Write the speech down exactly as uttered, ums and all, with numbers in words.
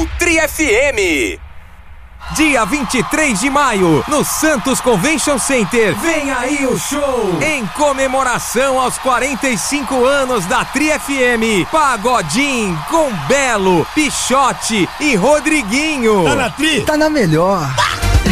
Show Tri F M. Dia vinte e três de maio, no Santos Convention Center. Vem aí o show! Em comemoração aos quarenta e cinco anos da Tri F M. Pagodinho com Belo, Pichote e Rodriguinho. Tá na Tri? Tá na melhor.